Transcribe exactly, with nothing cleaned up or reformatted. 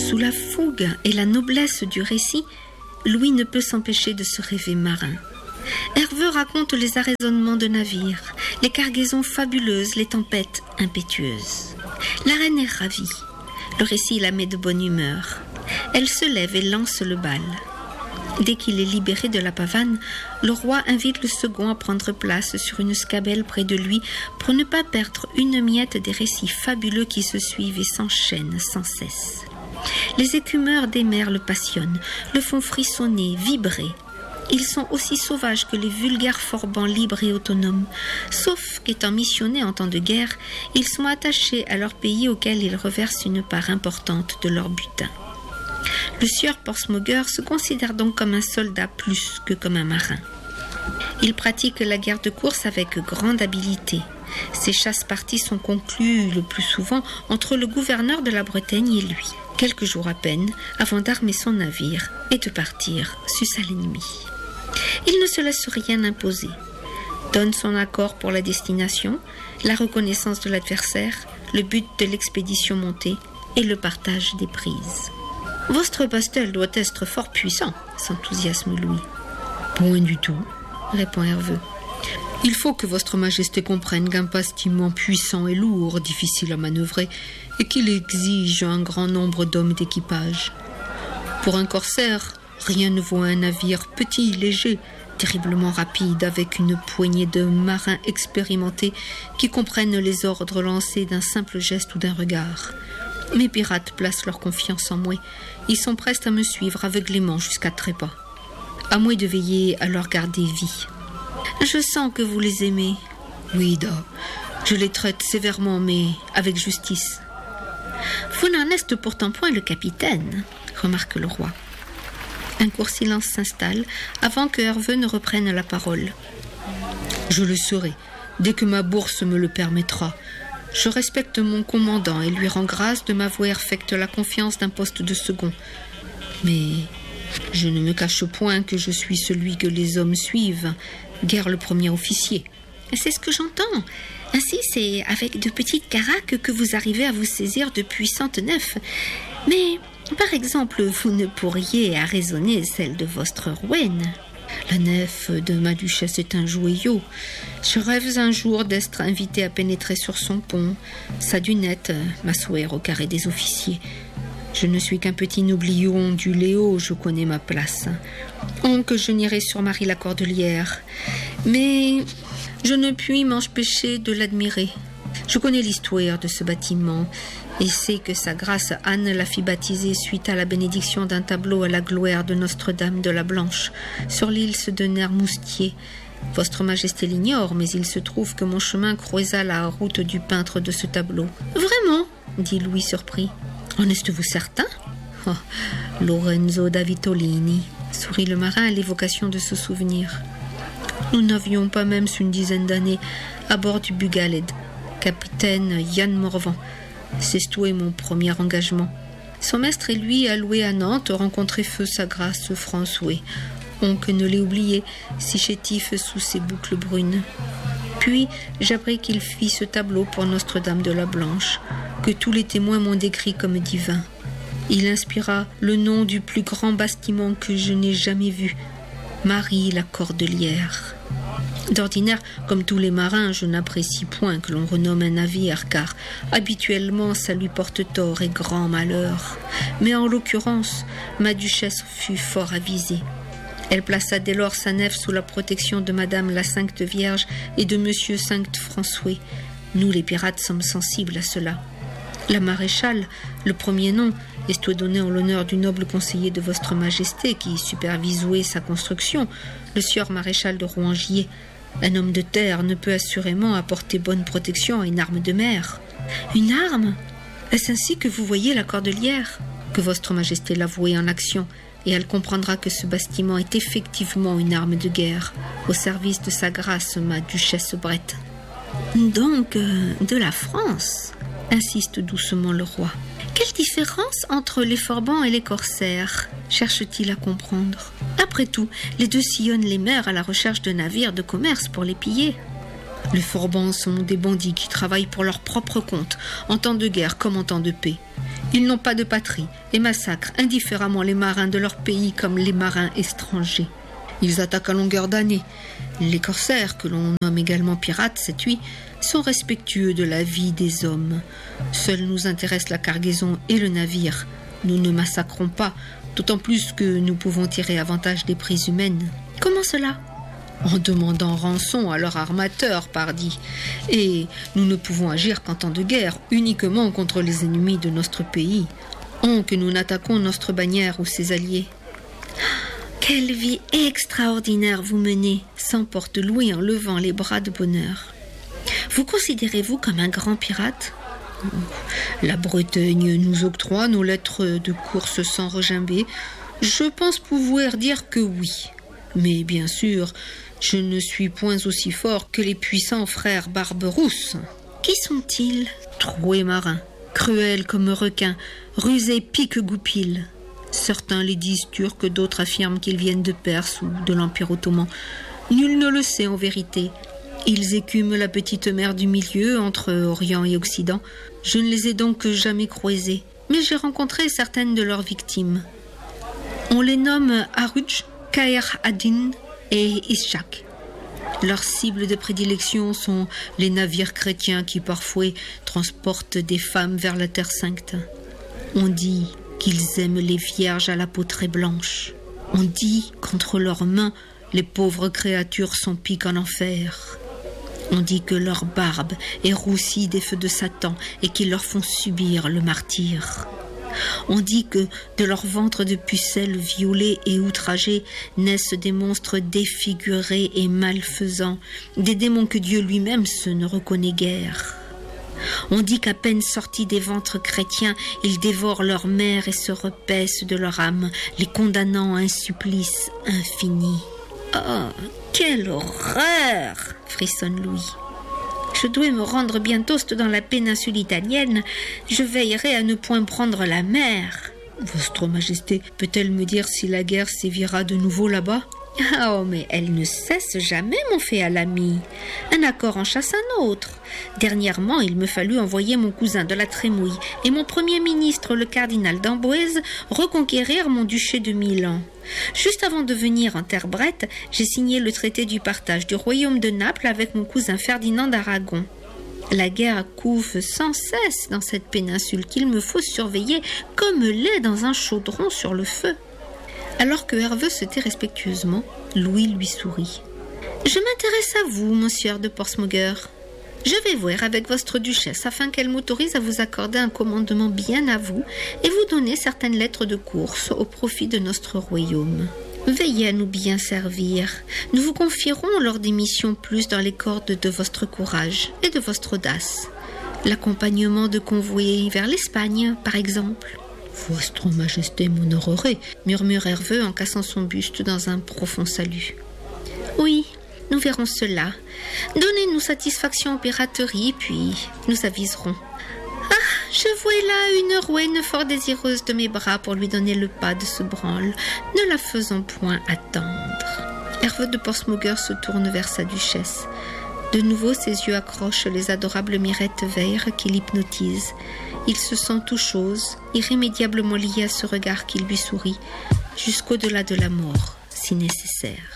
Sous la fougue et la noblesse du récit, Louis ne peut s'empêcher de se rêver marin. Herveux raconte les arraisonnements de navires, les cargaisons fabuleuses, les tempêtes impétueuses. La reine est ravie. Le récit la met de bonne humeur. Elle se lève et lance le bal. Dès qu'il est libéré de la pavane, le roi invite le second à prendre place sur une scabelle près de lui pour ne pas perdre une miette des récits fabuleux qui se suivent et s'enchaînent sans cesse. Les écumeurs des mers le passionnent, le font frissonner, vibrer. Ils sont aussi sauvages que les vulgaires forbans libres et autonomes, sauf qu'étant missionnés en temps de guerre, ils sont attachés à leur pays auquel ils reversent une part importante de leur butin. Le sieur Portsmogger se considère donc comme un soldat plus que comme un marin. Il pratique la guerre de course avec grande habileté. Ses chasse-parties sont conclues le plus souvent entre le gouverneur de la Bretagne et lui, quelques jours à peine avant d'armer son navire et de partir sus à l'ennemi. Il ne se laisse rien imposer, donne son accord pour la destination, la reconnaissance de l'adversaire, le but de l'expédition montée et le partage des prises. « Votre pastel doit être fort puissant », s'enthousiasme Louis. « Point du tout », répond Herveux. « Il faut que votre majesté comprenne qu'un bâtiment puissant et lourd, difficile à manœuvrer, et qu'il exige un grand nombre d'hommes d'équipage. Pour un corsaire, rien ne vaut un navire petit, léger, terriblement rapide, avec une poignée de marins expérimentés qui comprennent les ordres lancés d'un simple geste ou d'un regard. Mes pirates placent leur confiance en moi. Ils sont prêts à me suivre aveuglément jusqu'à trépas. À moi de veiller à leur garder vie. Je sens que vous les aimez. Oui, da. Je les traite sévèrement, mais avec justice. Vous n'en êtes pourtant point le capitaine, remarque le roi. Un court silence s'installe avant que Herveux ne reprenne la parole. Je le serai, dès que ma bourse me le permettra. Je respecte mon commandant et lui rends grâce de m'avouer affecte la confiance d'un poste de second. Mais je ne me cache point que je suis celui que les hommes suivent, guère le premier officier. C'est ce que j'entends. Ainsi, c'est avec de petites caraques que vous arrivez à vous saisir de puissantes nefs. Mais, par exemple, vous ne pourriez arraisonner celle de votre rouenne. La nef de ma duchesse est un joyau. Je rêve un jour d'être invité à pénétrer sur son pont, sa dunette, m'asseoir au carré des officiers. Je ne suis qu'un petit noblion du Léo, je connais ma place. Oh, que je n'irai sur Marie la Cordelière. Mais je ne puis m'empêcher de l'admirer. Je connais l'histoire de ce bâtiment et sais que sa grâce Anne la fit baptiser suite à la bénédiction d'un tableau à la gloire de Notre-Dame de la Blanche sur l'île de Nermoustier. Votre Majesté l'ignore, mais il se trouve que mon chemin croisa la route du peintre de ce tableau. « Vraiment ?» dit Louis surpris. « En êtes-vous certain ?»« Oh, Lorenzo da Vitolini » sourit le marin à l'évocation de ce souvenir. « Nous n'avions pas même une dizaine d'années à bord du Bugaled, capitaine Yann Morvan. C'est tout mon premier engagement. Son maître et lui alloué à Nantes rencontrer feu sa grâce François. On que ne l'ait oublié, si chétif sous ses boucles brunes. Puis j'appris qu'il fit ce tableau pour Notre-Dame de la Blanche, que tous les témoins m'ont décrit comme divin. Il inspira le nom du plus grand bâtiment que je n'ai jamais vu, Marie la Cordelière. D'ordinaire, comme tous les marins, je n'apprécie point que l'on renomme un navire, car habituellement ça lui porte tort et grand malheur. Mais en l'occurrence, ma duchesse fut fort avisée. Elle plaça dès lors sa nef sous la protection de Madame la Sainte Vierge et de Monsieur Sainte François. Nous, les pirates, sommes sensibles à cela. La maréchale, le premier nom, est donné en l'honneur du noble conseiller de votre Majesté qui supervisouait sa construction, le sieur maréchal de Rouangier. Un homme de terre ne peut assurément apporter bonne protection à une arme de mer. Une arme ? Est-ce ainsi que vous voyez la Cordelière ? Que votre Majesté l'a vouée en action, et elle comprendra que ce bâtiment est effectivement une arme de guerre, au service de sa grâce, ma duchesse Brette. Donc, euh, de la France, insiste doucement le roi. Quelle différence entre les forbans et les corsaires ? Cherche-t-il à comprendre. Après tout, les deux sillonnent les mers à la recherche de navires de commerce pour les piller. Les forbans sont des bandits qui travaillent pour leur propre compte, en temps de guerre comme en temps de paix. Ils n'ont pas de patrie et massacrent indifféremment les marins de leur pays comme les marins étrangers. Ils attaquent à longueur d'année. Les corsaires, que l'on nomme également pirates, cette nuit, sont respectueux de la vie des hommes. Seul nous intéresse la cargaison et le navire. Nous ne massacrons pas, d'autant plus que nous pouvons tirer avantage des prises humaines. Comment cela ? En demandant rançon à leur armateur, pardi. Et nous ne pouvons agir qu'en temps de guerre, uniquement contre les ennemis de notre pays. On que nous n'attaquons notre bannière ou ses alliés. Quelle vie extraordinaire vous menez, s'emporte Louis en levant les bras de bonheur. Vous considérez-vous comme un grand pirate ? La Bretagne nous octroie nos lettres de course sans regimber. Je pense pouvoir dire que oui. Mais bien sûr, je ne suis point aussi fort que les puissants frères Barberousse. Qui sont-ils ? Troués marins, cruels comme requins, rusés pique-goupil. Certains les disent turcs, d'autres affirment qu'ils viennent de Perse ou de l'Empire ottoman. Nul ne le sait en vérité. Ils écument la petite mer du milieu entre Orient et Occident. Je ne les ai donc jamais croisés, mais j'ai rencontré certaines de leurs victimes. On les nomme Haruj, Kaer Adin et Ishak. Leurs cibles de prédilection sont les navires chrétiens qui parfois transportent des femmes vers la Terre Sainte. On dit qu'ils aiment les vierges à la peau très blanche. On dit qu'entre leurs mains, les pauvres créatures sont piques en enfer. On dit que leur barbe est roussie des feux de Satan et qu'ils leur font subir le martyre. On dit que de leur ventre de pucelles violées et outragées naissent des monstres défigurés et malfaisants, des démons que Dieu lui-même se ne reconnaît guère. On dit qu'à peine sortis des ventres chrétiens, ils dévorent leurs mères et se repaissent de leur âme, les condamnant à un supplice infini. Oh, quelle horreur ! Frissonne Louis. Je dois me rendre bientôt dans la péninsule italienne. Je veillerai à ne point prendre la mer. Votre Majesté peut-elle me dire si la guerre sévira de nouveau là-bas ? Oh, mais elle ne cesse jamais, mon féal ami. Un accord en chasse un autre. Dernièrement, il me fallut envoyer mon cousin de la Trémouille et mon premier ministre, le cardinal d'Amboise, reconquérir mon duché de Milan. Juste avant de venir en terre brette, j'ai signé le traité du partage du royaume de Naples avec mon cousin Ferdinand d'Aragon. La guerre couve sans cesse dans cette péninsule qu'il me faut surveiller comme lait dans un chaudron sur le feu. Alors que Herveux se tait respectueusement, Louis lui sourit. « Je m'intéresse à vous, monsieur de Portsmouth. Je vais voir avec votre duchesse afin qu'elle m'autorise à vous accorder un commandement bien à vous et vous donner certaines lettres de course au profit de notre royaume. Veillez à nous bien servir. Nous vous confierons lors des missions plus dans les cordes de votre courage et de votre audace. L'accompagnement de convois vers l'Espagne, par exemple. » « Votre Majesté m'honorerait, » murmure Herveux en cassant son buste dans un profond salut. « Oui, nous verrons cela. Donnez-nous satisfaction aux pirateries, puis nous aviserons. Ah, je vois là une rouenne fort désireuse de mes bras pour lui donner le pas de ce branle. Ne la faisons point attendre. » Herveux de Portsmouth se tourne vers sa duchesse. De nouveau, ses yeux accrochent les adorables mirettes vertes qui l'hypnotisent. Il se sent tout chose, irrémédiablement lié à ce regard qui lui sourit, jusqu'au-delà de la mort, si nécessaire.